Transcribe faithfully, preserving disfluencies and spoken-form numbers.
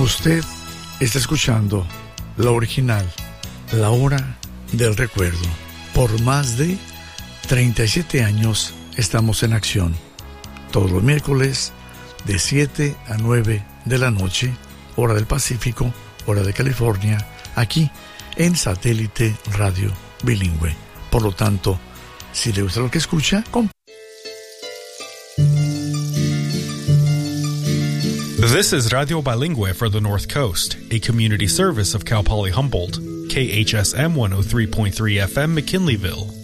Usted está escuchando la original, La Hora del Recuerdo. Por más de treinta y siete años estamos en acción. Todos los miércoles de siete a nueve de la noche, hora del Pacífico, hora de California, aquí en Satélite Radio Bilingüe. Por lo tanto, si le gusta lo que escucha, comp- This is Radio Bilingüe for the North Coast, a community service of Cal Poly Humboldt, K H S M one oh three point three F M McKinleyville.